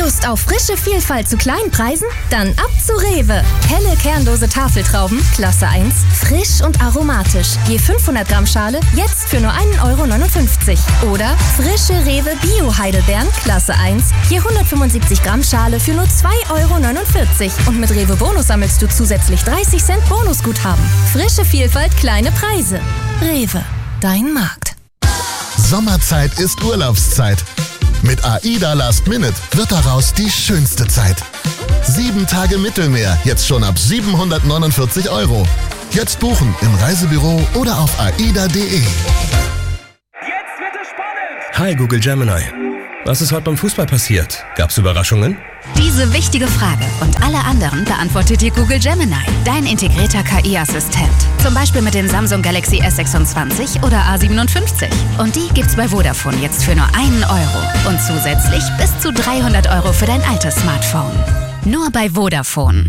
Lust auf frische Vielfalt zu kleinen Preisen? Dann ab zu Rewe. Helle kernlose Tafeltrauben, Klasse 1, frisch und aromatisch. Je 500 Gramm Schale, jetzt für nur 1,59 €. Oder frische Rewe Bio-Heidelbeeren, Klasse 1, je 175 Gramm Schale für nur 2,49 €. Und mit Rewe Bonus sammelst du zusätzlich 30 Cent Bonusguthaben. Frische Vielfalt, kleine Preise. Rewe, dein Markt. Sommerzeit ist Urlaubszeit. Mit AIDA Last Minute wird daraus die schönste Zeit. 7 Tage Mittelmeer, jetzt schon ab 749 €. Jetzt buchen im Reisebüro oder auf aida.de. Jetzt wird es spannend! Hi Google Gemini. Was ist heute beim Fußball passiert? Gab's Überraschungen? Diese wichtige Frage und alle anderen beantwortet dir Google Gemini, dein integrierter KI-Assistent. Zum Beispiel mit den Samsung Galaxy S26 oder A57. Und die gibt's bei Vodafone jetzt für nur 1 € und zusätzlich bis zu 300 € für dein altes Smartphone. Nur bei Vodafone.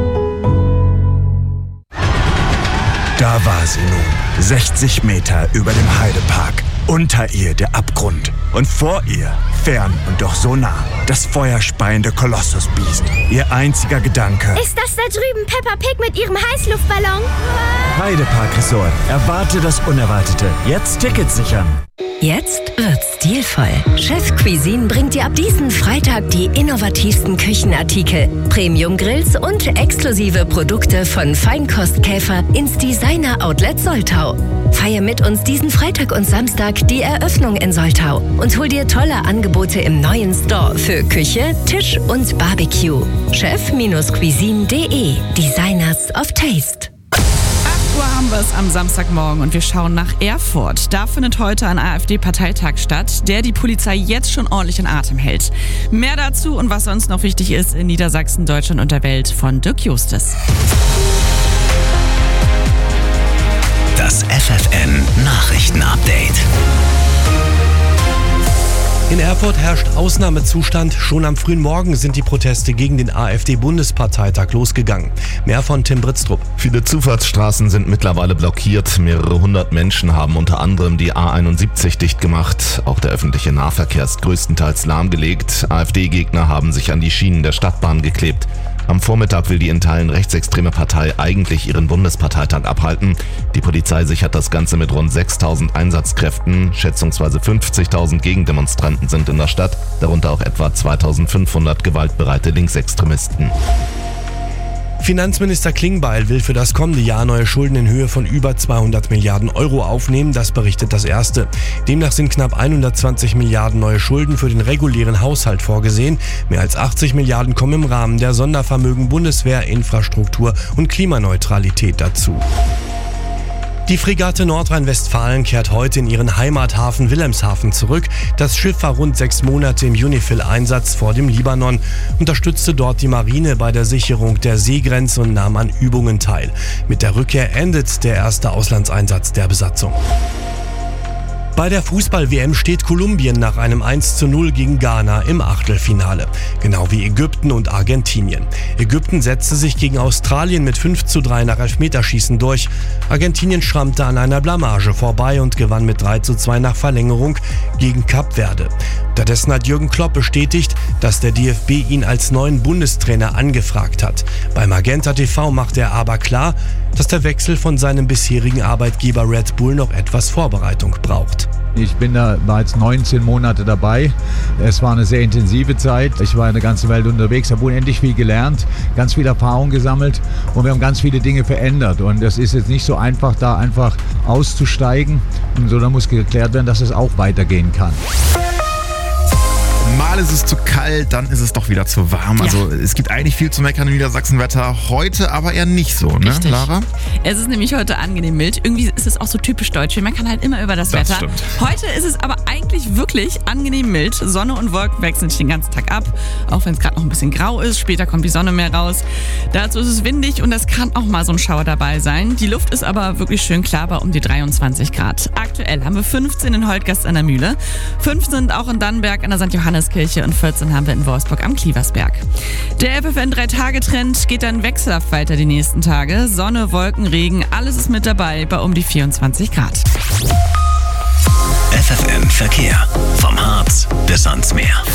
Da war sie nun, 60 Meter über dem Heidepark. Unter ihr der Abgrund und vor ihr, fern und doch so nah, das feuerspeiende Kolossusbiest. Ihr einziger Gedanke: Ist das da drüben Peppa Pig mit ihrem Heißluftballon? Heidepark Resort. Erwarte das Unerwartete. Jetzt Tickets sichern. Jetzt wird's stilvoll. Chef Cuisine bringt dir ab diesen Freitag die innovativsten Küchenartikel, Premium-Grills und exklusive Produkte von Feinkostkäfer ins Designer-Outlet Soltau. Feier mit uns diesen Freitag und Samstag die Eröffnung in Soltau und hol dir tolle Angebote im neuen Store für Küche, Tisch und Barbecue. Chef-Cuisine.de. Designers of Taste. Haben wir es am Samstagmorgen und wir schauen nach Erfurt. Da findet heute ein AfD-Parteitag statt, der die Polizei jetzt schon ordentlich in Atem hält. Mehr dazu und was sonst noch wichtig ist in Niedersachsen, Deutschland und der Welt von Dirk Justus. Das FFN-Nachrichten-Update. In Erfurt herrscht Ausnahmezustand. Schon am frühen Morgen sind die Proteste gegen den AfD-Bundesparteitag losgegangen. Mehr von Tim Britztrup. Viele Zufahrtsstraßen sind mittlerweile blockiert. Mehrere hundert Menschen haben unter anderem die A71 dicht gemacht. Auch der öffentliche Nahverkehr ist größtenteils lahmgelegt. AfD-Gegner haben sich an die Schienen der Stadtbahn geklebt. Am Vormittag will die in Teilen rechtsextreme Partei eigentlich ihren Bundesparteitag abhalten. Die Polizei sichert das Ganze mit rund 6.000 Einsatzkräften. Schätzungsweise 50.000 Gegendemonstranten sind in der Stadt, darunter auch etwa 2.500 gewaltbereite Linksextremisten. Finanzminister Klingbeil will für das kommende Jahr neue Schulden in Höhe von über 200 Milliarden € aufnehmen, das berichtet das Erste. Demnach sind knapp 120 Milliarden neue Schulden für den regulären Haushalt vorgesehen. Mehr als 80 Milliarden kommen im Rahmen der Sondervermögen Bundeswehr, Infrastruktur und Klimaneutralität dazu. Die Fregatte Nordrhein-Westfalen kehrt heute in ihren Heimathafen Wilhelmshaven zurück. Das Schiff war rund 6 Monate im UNIFIL-Einsatz vor dem Libanon, unterstützte dort die Marine bei der Sicherung der Seegrenze und nahm an Übungen teil. Mit der Rückkehr endet der erste Auslandseinsatz der Besatzung. Bei der Fußball-WM steht Kolumbien nach einem 1:0 gegen Ghana im Achtelfinale. Genau wie Ägypten und Argentinien. Ägypten setzte sich gegen Australien mit 5:3 nach Elfmeterschießen durch. Argentinien schrammte an einer Blamage vorbei und gewann mit 3:2 nach Verlängerung gegen Kap Verde. Unterdessen hat Jürgen Klopp bestätigt, dass der DFB ihn als neuen Bundestrainer angefragt hat. Bei Magenta TV macht er aber klar, dass der Wechsel von seinem bisherigen Arbeitgeber Red Bull noch etwas Vorbereitung braucht. Ich war jetzt 19 Monate dabei. Es war eine sehr intensive Zeit. Ich war in der ganzen Welt unterwegs, habe unendlich viel gelernt, ganz viel Erfahrung gesammelt und wir haben ganz viele Dinge verändert. Und es ist jetzt nicht so einfach, da einfach auszusteigen, sondern muss geklärt werden, dass es auch weitergehen kann. Mal ist es zu kalt, dann ist es doch wieder zu warm. Ja. Also es gibt eigentlich viel zu meckern im Niedersachsenwetter. Heute aber eher nicht so, ne, Richtig. Lara? Es ist nämlich heute angenehm mild. Irgendwie ist es auch so typisch deutsch. Man kann halt immer über das Wetter. Stimmt. Heute ist es aber eigentlich wirklich angenehm mild. Sonne und Wolken wechseln sich den ganzen Tag ab. Auch wenn es gerade noch ein bisschen grau ist. Später kommt die Sonne mehr raus. Dazu ist es windig und es kann auch mal so ein Schauer dabei sein. Die Luft ist aber wirklich schön klar bei um die 23 Grad. Aktuell haben wir 15 in Holtgast an der Mühle. 5 sind auch in Dannenberg an der St. Johanneskirche und 14 haben wir in Wolfsburg am Klieversberg. Der FFN-3-Tage-Trend geht dann wechselhaft weiter die nächsten Tage. Sonne, Wolken, Regen, alles ist mit dabei bei um die 24 Grad. FFN Verkehr. Vom Harz bis ans Meer. Vorsicht,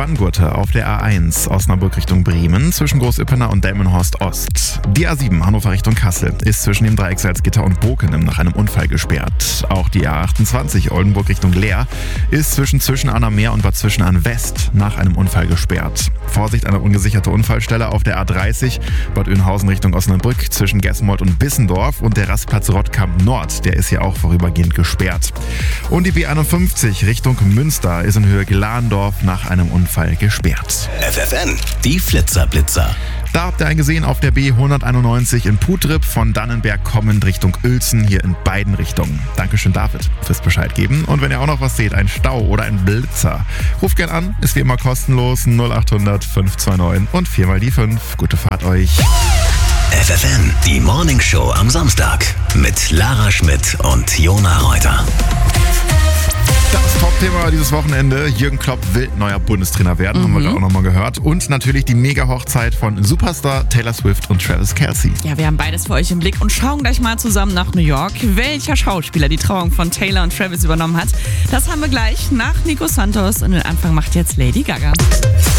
Spanngurte auf der A1 Osnabrück Richtung Bremen zwischen Großüppenau und Delmenhorst Ost. Die A7 Hannover Richtung Kassel ist zwischen dem Dreieck Salzgitter und Bokenem nach einem Unfall gesperrt. Auch die A28 Oldenburg Richtung Leer ist zwischen Zwischenahn-am-Meer und Bad Zwischenahn-West nach einem Unfall gesperrt. Vorsicht, eine ungesicherte Unfallstelle auf der A30 Bad Oeynhausen Richtung Osnabrück zwischen Gesmold und Bissendorf und der Rastplatz Rottkamp Nord, der ist hier auch vorübergehend gesperrt. Und die B51 Richtung Münster ist in Höhe Glarndorf nach einem Unfall gesperrt. FFN, die Flitzer-Blitzer. Da habt ihr einen gesehen auf der B191 in Putrip von Dannenberg kommend Richtung Uelzen, hier in beiden Richtungen. Dankeschön David fürs Bescheid geben. Und wenn ihr auch noch was seht, ein Stau oder ein Blitzer, ruft gern an, ist wie immer kostenlos 0800 529 und 4 mal die 5. Gute Fahrt euch. FFN, die Morning Show am Samstag mit Lara Schmidt und Jona Reuter. Das Top-Thema dieses Wochenende, Jürgen Klopp will neuer Bundestrainer werden, haben wir gerade auch nochmal gehört. Und natürlich die Mega-Hochzeit von Superstar Taylor Swift und Travis Kelce. Ja, wir haben beides für euch im Blick und schauen gleich mal zusammen nach New York, welcher Schauspieler die Trauung von Taylor und Travis übernommen hat. Das haben wir gleich nach Nico Santos und den Anfang macht jetzt Lady Gaga.